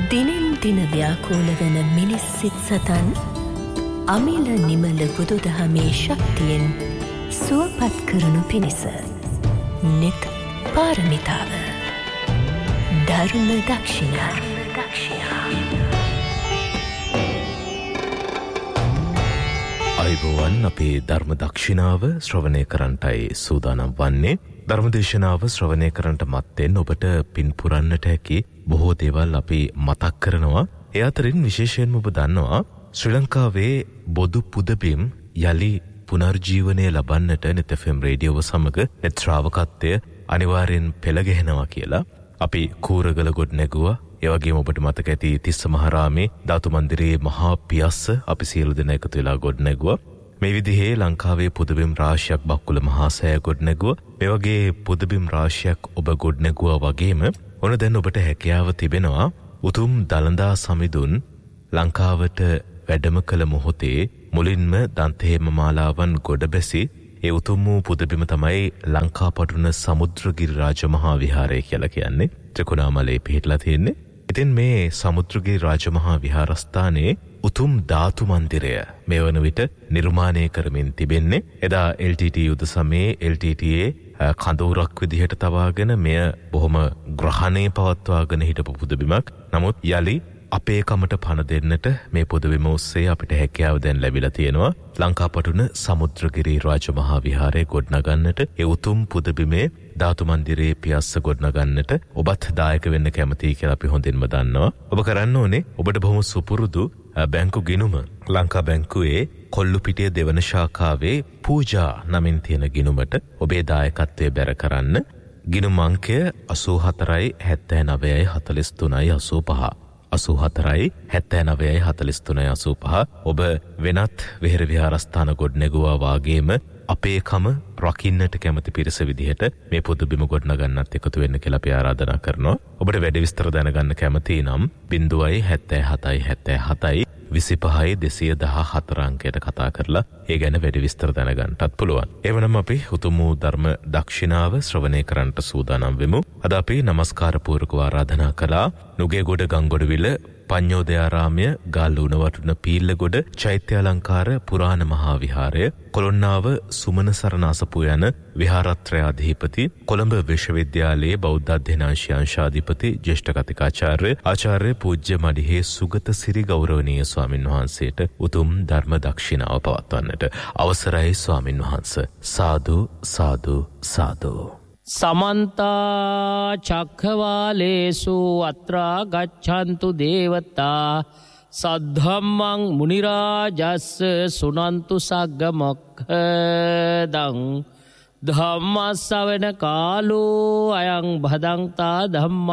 දිනෙන් දින ව්‍යාකූල වන මිනිස් සිත් සතන් අමිල නිමල බුදුදහමේ ශක්තියෙන් සුවපත් කරනු පිණිස නිත් පාරමිතාව ධර්ම දක්ෂිණා. අයිබෝවන් අපේ ධර්ම දක්ෂිනාව ශ්‍රවණය කරන්නටයි සූදානම් වන්නේ. ධර්මදේශනාව ශ්‍රවණය කරන්නට මත්තෙන් ඔබට පින් පුරන්නට හැකි බොහෝ දේවල් අපි මතක් කරනවා. ඒ අතරින් විශේෂයෙන්ම ඔබ දන්නවා ශ්‍රී ලංකාවේ බොදු පුදබිම් යලි පුනර්ජීවනය ලබන්නට නෙත් FM රේඩියෝව සමග නෙත් ශ්‍රාවකත්වය අනිවාර්යෙන් පෙළගැහෙනවා කියලා අපි කූරගල ගොඩ නැගුවා. ඒ වගේම ඔබට මතක ඇති තිස්ස මහරාමේ ධාතු මන්දිරයේ මහා පියස්ස අපි සියලු දෙනා එකතු වෙලා ගොඩ නැගුවා. මේ විදිහේ ලංකාවේ පුදබිම් රාශියක් බක්කුල මහා සෑය ගොඩ නැගුවා. මේ වගේ පුදබිම් රාශියක් ඔබ ගොඩ නැගුවා වගේම ඔන්න දැන් ඔබට හැකියාව තිබෙනවා උතුම් දළදා සමිඳුන් ලංකාවට වැඩම කළ මොහොතේ මුලින්ම දන්තහේම මාලාවන් ගොඩ බැසි ඒ උතුම් වූ පුදබිම තමයි ලංකාපටුන සමුද්‍රගිරි රාජ මහා විහාරය කියලා කියන්නේ. ත්‍රිකුණාමලයේ පිහිටලා තියෙන්නේ. ඉතින් මේ සමුද්‍රගිරි රාජ මහා විහාරස්ථානයේ උතුම් ධාතු මන්දිරය මේ වන විට නිර්මාණය කරමින් තිබෙන්නේ. එදා LTT යුද සමයේ LTTයේ කඳවුරක් විදිහට තවාගෙන මෙය බොහොම ග්‍රහණය පවත්වාගෙන හිටපු පුදබිමක්. නමුත් යලි අපේ කමට පණ දෙන්නට මේ පුදබිම ඔස්සේ අපිට හැකියාව දැන් ලැබිලා තියෙනවා. ලංකාපටුන සමුද්‍රගිරි රාජ මහා විහාරය ගොඩනගන්නට ඒ උතුම් පුදබිමේ ධාතු මන්දිරයේ පියස්ස ගොඩනගන්නට ඔබත් දායක වෙන්න කැමතියි කියලා අපි හොඳින්ම දන්නවා. ඔබ කරන්න ඕනේ ඔබට බොහොම සුපුරුදු බැංකු ගිණුම ලංකා බැංකුවේ කොල්ලුපිටිය දෙවන ශාඛාවේ පූජා නමින් තියෙන ගිණුමට ඔබේ දායකත්වය බැර කරන්න. ගිණුම් අංකය 8479438385 8479438385. ඔබ වෙනත් වෙහෙර විහාරස්ථාන ගොඩ නැගුවා වාගේම අපේකම රකින්නට කැමති පිරිස විදිහට මේ පුදබිම ගොඩනගන්නත් එකතු වෙන්න කියලා අපි ආරාධනා කරනවා. ඔබට වැඩි විස්තර දැනගන්න කැමති නම් 07777 25 අංකයට කතා කරලා ඒ ගැන වැඩි විස්තර දැනගන්නත් පුළුවන්. එවනම් අපි උතුම් වූ ධර්ම දක්ෂිනාව ශ්‍රවණය කරන්නට සූදානම් වෙමු. අද අපි নমස්කාර පූර්වකව ආරාධනා කළා නුගේගොඩ ගංගොඩවිල පඤ්ඤෝදයාරාමය ගාල්ලුණවටුන පීල්ලගොඩ චෛත්‍යාලංකාර පුරාණ මහා විහාරය කොළොන්නාව සුමන සරණ අසපු යන විහාරත්‍රයාධිපති කොළඹ විශ්වවිද්‍යාලයේ බෞද්ධ අධ්‍යනාංශය අංශාධිපති ජ්‍යෙෂ්ඨ කතිකාචාර්ය ආචාර්ය පූජ්‍ය මඩිහේ සුගත සිරි ගෞරවනීය ස්වාමින් වහන්සේට උතුම් ධර්ම දක්ෂිනාව පවත්වන්නට අවසරයි ස්වාමින් වහන්සේ. සාදු සාදු සාදු. සමන්තා චක්ඛවාලේසු අත්‍රා ගච්ඡන්තු දේවතා සද්ධම්මං මුනි රාජස්ස සුනන්තු සග්ග මොක්ඛදං ධම්ම ශ්‍රවණ කාලෝ අයං භදංතා ධම්ම